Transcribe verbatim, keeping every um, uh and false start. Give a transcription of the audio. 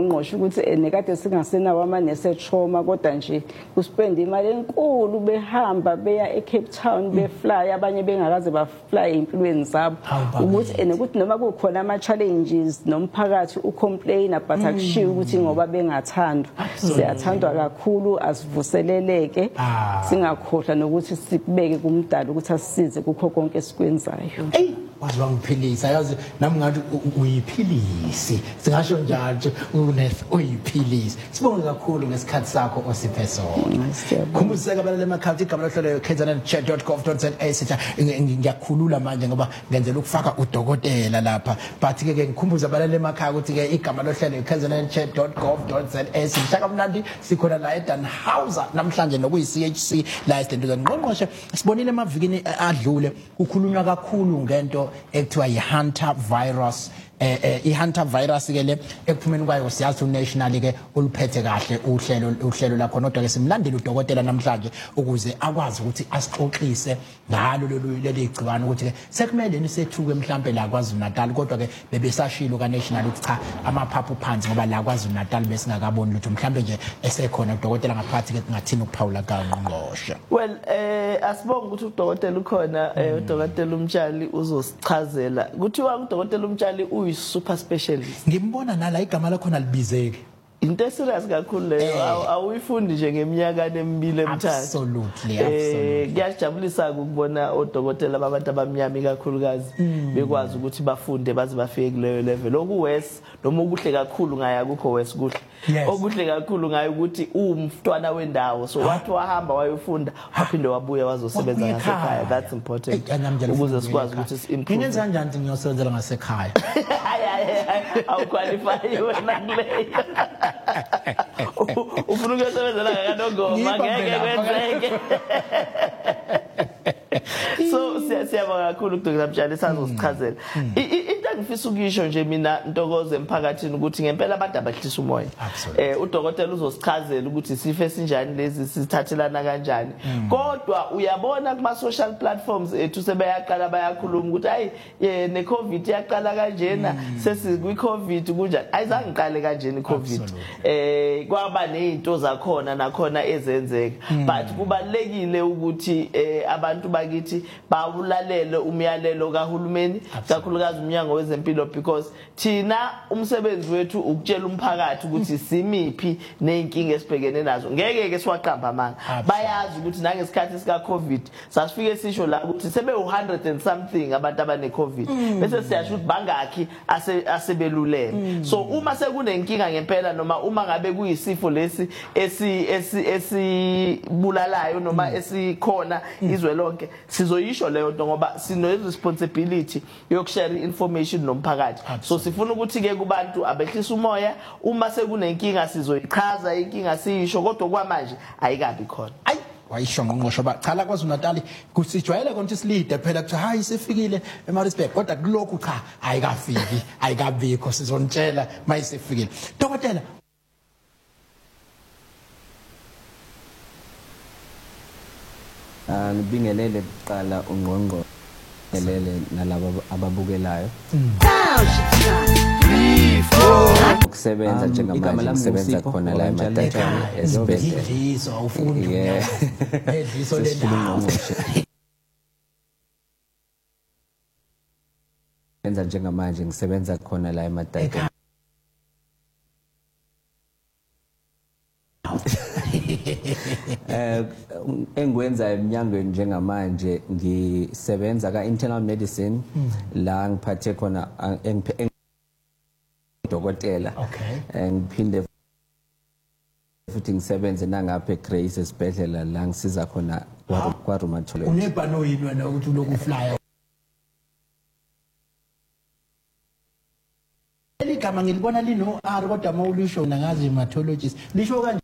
ungqongqoshe ukuthi nekade singasenawo amanesi trauma kodwa nje uspend imali enkulu behamba beya eCape Town befly abanye bengakaze bafly empilweni zabo ukuthi ene ukuthi noma kukhona ama challenges nomphakathi ucomplain but akushiyo ukuthi ngoba bengathandwa siyathandwa kakhulu asivuseleleke singakhohlwa nokuthi sikubeke kumdala ukuthi asisize kukho konke esikwenzayo. Wazi wangiphilisa yazi nami ngathi uyiphilisi singasho njalo unesi uyiphilisi sibonge kakhulu ngesikhathi sakho osiphe sona khumbuseka abalele emakhaya igama lohlelo k z n chat dot gov dot za sitha ngiyakhulula manje ngoba ngenzela ukufaka udokotela lapha but ke ngikhumbuza abalele emakhaya ukuthi ke igama lohlelo k z n chat dot gov dot za sitha kamnandi sikhona la eDanhauser namhlanje nokuyi C H C la isidendo ngqongqoshe sibonile emavikini adlule kukhulunywa kakhulu ngento ekuthiwa yi-Hunter virus eh i-Hunter virus ke le ekuphumeni kwayo siyazi unational ke uliphethe kahle uhlelo uhlelo lakho nodwa ke simlandela udokotela namhlanje ukuze akwazi ukuthi asixoxise ngalo lolu leli gciwane ukuthi ke sekumele nisethuke mhlambe la kwaZulu Natal kodwa ke bebesashilo ka national ukuthi cha amaphaphu phansi ngoba la kwaZulu Natal besingakaboni lutho mhlambe nje esekhona udokotela ngaphathi ke ngathini ukuphawula kaNgqongqoshe. Well eh asibonga ukuthi udokotela ukhona udokotela uMtshali uzosichazela kuthiwa udokotela uMtshali super specialist. Ngimbona nala igama lakho nalibizeke. Into serious kakhulu leyo awuyifundi nje ngeminyaka emibili emithathu. Absolutely, absolutely. Eh kuyajabulisa ukubona odokotela babantu abamnyama kakhulukazi bekwazi ukuthi bafunde baze bafike kuleyo level. Okuwes noma okuhle kakhulu ngaya kukho wes kuhle. Okuhle kakhulu ngayo ukuthi umntwana wendawo so wathi wahamba wayofunda waphinde wabuya wazosebenza ngasekhaya. That's important. Ukuze sikwazi ukuthi simprove. Ngenza kanjani ngiyosebenzela ngasekhaya? Awu qualify wena kuleyo. Ufuna ukuyosebenzela kanongoma ngeke kwenzeke. So siyabonga kakhulu uDokotela Mtshali sizosichazela. Into engifisa ukuyisho nje mina Ntokozo emphakathini ukuthi ngempela abantu abahlisa umoya. Eh uDokotela uzosichazela ukuthi sife esinjani lezi sithathelana kanjani. Kodwa uyabona kuma social platforms ethu sebeyaqala bayakhuluma ukuthi hayi ne COVID yaqala kanjena sesi kwi COVID kunjani. Ayizange iqale kanjena iCovid. Eh kwaba nezinto zakhona nakhona ezenzeka. But kubalekile ukuthi abantu bakithi bawulalele umyalelo kaHulumeni kakhulukazi umnyango wezempilo because thina umsebenzi wethu ukutshela umphakathi ukuthi simiphi nezinkinga esibhekene nazo ngeke ke siwaqamba amanga bayazi ukuthi nangesikhathi sika COVID sasifike sisho la ukuthi sebe one hundred and something abantu abane COVID bese siyasho ukuthi bangakhi asebelulele so uma sekunenkinga ngempela noma uma ngabe kuyisifo lesi esi esibulalayo noma esikhona izwe lonke sizoyisho leyo nto ngoba sino responsibility yokushare information nomphakathi so sifuna ukuthi ke kubantu abehlisa umoya uma sekunenkinga sizoyichaza inkinga siyisho kodwa kwamanje ayikabi khona ayi wayisho ngqongqoshe ba cha la kwaZulu Natal kusijwayele konke isilide phela kuthi hayi sifikile eMaritzburg kodwa kulokhu cha ayikafiki ayikabikho sizontshela mayisefikile dokotela ngibingelele kuqala ungqongqo elele nalabo ababukelayo ukusebenza njengamanje ngisebenza khona la eMatatshane esibhedlela idliso awufundi edliso lendawo benza njengamanje ngisebenza khona la eMatatshane eh engwenza eminyangweni njengamanje ngisebenza ka internal medicine la ngiphathe khona dokotela okay ngiphinde futhi ngisebenze nangapha eGrace esibhedlela la ngisiza khona kwa rheumatology unebhano yini wena ukuthi uloku flyer eligama ngilibona lino R kodwa mawulisho nangazi rheumatologist lisho kanje